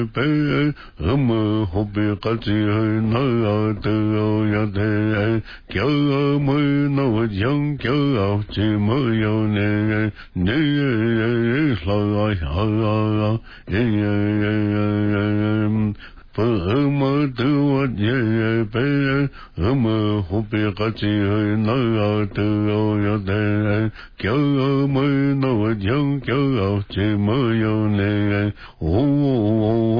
被我们后边个子那的呀的，叫我们那讲叫这么有呢，你说呀不么的我也被我们后边个子那的呀的，叫我们那讲叫这么有呢，哦。